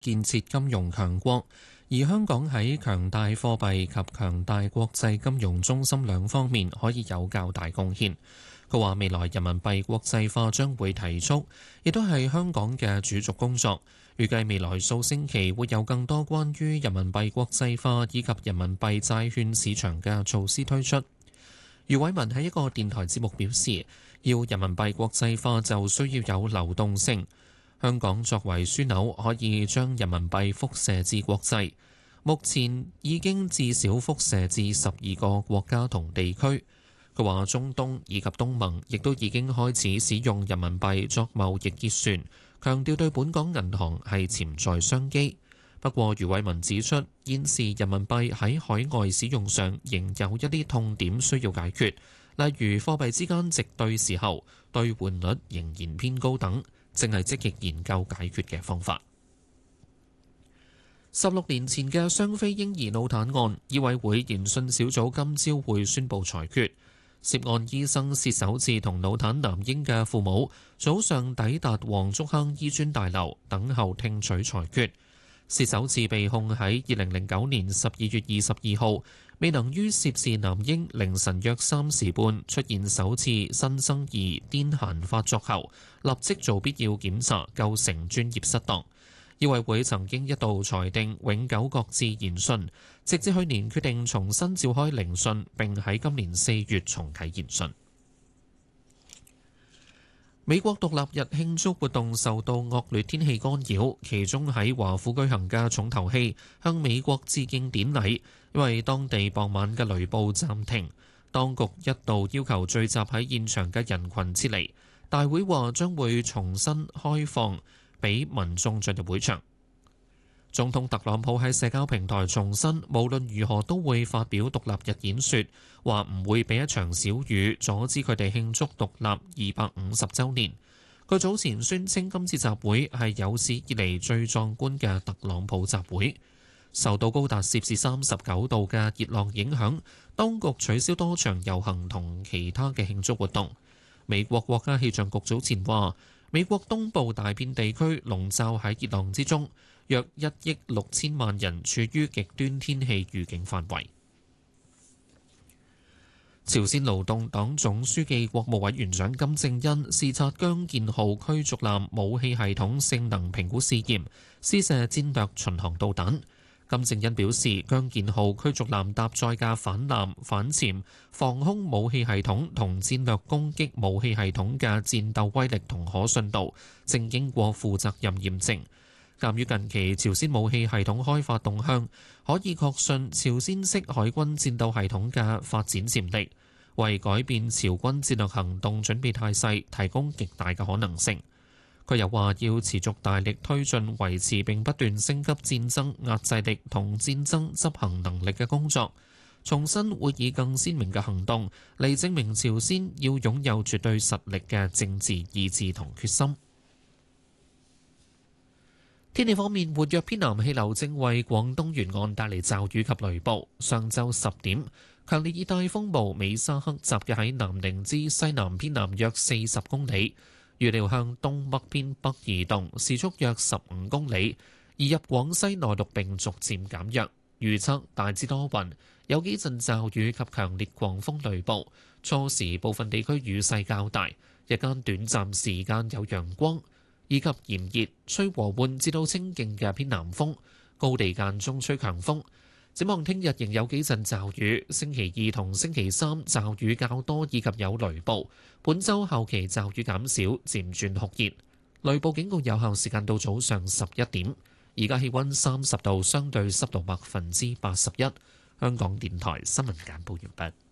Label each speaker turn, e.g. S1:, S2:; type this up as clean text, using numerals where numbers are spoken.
S1: 建設金融強國，而香港喺強大貨幣及強大國際金融中心兩方面可以有較大貢獻。佢話未來人民幣國際化將會提速，亦都係香港嘅主軸工作。預計未來數星期會有更多關於人民幣國際化以及人民幣債券市場嘅措施推出。余偉文喺一個電台節目表示，要人民幣國際化就需要有流動性。香港作為樞紐，可以將人民幣輻射至國際。目前已經至少輻射至12個國家同地區。佢話中東以及東盟亦都已經開始使用人民幣作貿易結算，強調對本港銀行係潛在商機。不過余偉文指出，現時人民幣喺海外使用上仍有一啲痛點需要解決，例如貨幣之間值兌時候兌換率仍然偏高等，正係積極研究解決嘅方法。16年前嘅雙非嬰兒腦癱案，醫委會研訊小組今朝會宣布裁決。涉案醫生薛守志同腦癱男嬰嘅父母早上抵達黃竹坑醫專大樓等候聽取裁決。薛守志被控喺2009年12月22號未能於涉事男嬰凌晨約3時半出現首次新生兒癲癇發作後，立即做必要檢查，構成專業失當。醫委會曾經一度裁定永久擱置研訊，直至去年決定重新召開聆訊，並喺今年4月重啟研訊。美國獨立日慶祝活動受到惡劣天氣干擾，其中喺華府舉行嘅重頭戲向美國致敬典禮，因為當地傍晚嘅雷暴暫停，當局一度要求聚集喺現場嘅人群撤離。大會話將會重新開放俾民眾進入會場。總統特朗普喺社交平台重申，無論如何都會發表獨立日演說，話唔會俾一場小雨阻止佢哋慶祝獨立250週年。佢早前宣稱今次集會係有史以嚟最壯觀嘅特朗普集會。受到高達攝氏39度嘅熱浪影響，當局取消多場遊行同其他嘅慶祝活動。美國國家氣象局早前話，美國東部大片地區籠罩喺熱浪之中，約1億6千萬人處於極端天氣預警範圍。朝鮮勞動黨總書記、國務委員長金正恩視察姜建浩驅逐艦武器系統性能評估試驗，試射戰略巡航導彈。金正恩表示，姜建浩驅逐艦搭載嘅反艦、反潛、防空武器系統同戰略攻擊武器系統嘅戰鬥威力同可信度，正經過負責任驗證。鑑於近期朝鮮武器系統開發動向，可以確信朝鮮式海軍戰鬥系統嘅發展潛力，為改變朝軍戰略行動準備態勢提供極大嘅可能性。佢又話要持續大力推進維持並不斷升級戰爭壓制力同戰爭執行能力嘅工作，重申會以更鮮明嘅行動嚟證明朝鮮要擁有絕對實力嘅政治意志同決心。天氣方面，活躍偏南氣流正為廣東沿岸帶嚟驟雨及雷暴。上晝10點，強烈熱帶風暴美沙克集結喺南寧之西南偏南約40公里，預料向東北偏北移動，時速約15公里，移入廣西內陸並逐漸減弱。預測大致多雲，有幾陣驟雨及強烈狂風雷暴，初時部分地區雨勢較大，日間短暫時間有陽光，以及炎熱，吹和緩至到清勁嘅偏南風，高地間中吹強風。展望聽日仍有幾陣驟雨，星期2同星期3驟雨較多以及有雷暴。本週後期驟雨減少，漸轉酷熱。雷暴警告有效時間到早上11點。而家氣温30度，相對濕度81%。香港電台新聞簡報完畢。